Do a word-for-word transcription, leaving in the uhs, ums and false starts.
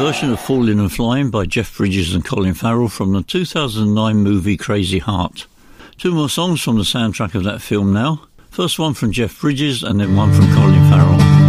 version of Falling and Flying by Jeff Bridges and Colin Farrell from the two thousand nine movie Crazy Heart. Two more songs from the soundtrack of that film now. First one from Jeff Bridges and then one from Colin Farrell.